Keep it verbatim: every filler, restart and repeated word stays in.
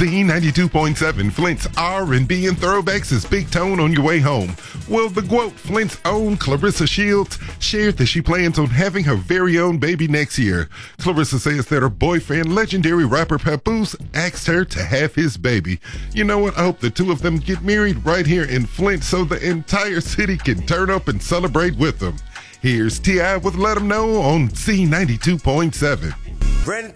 Z ninety-two point seven, Flint's R and B and throwbacks is Big Tone on your way home. Well, the quote, Flint's own Clarissa Shields shared that she plans on having her very own baby next year. Clarissa says that her boyfriend, legendary rapper Papoose, asked her to have his baby. You know what? I hope the two of them get married right here in Flint so the entire city can turn up and celebrate with them. Here's T I with Let 'em Know on Z ninety-two point seven.